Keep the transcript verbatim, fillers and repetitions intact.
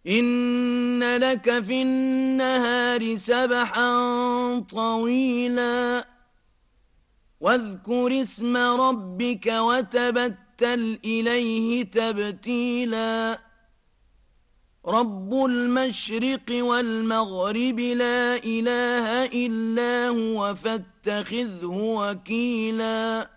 إن لك في النهار سبحا طويلا واذكر اسم ربك وتبتل إليه تبتيلا رب المشرق والمغرب لا إله إلا هو فاتخذه وكيلا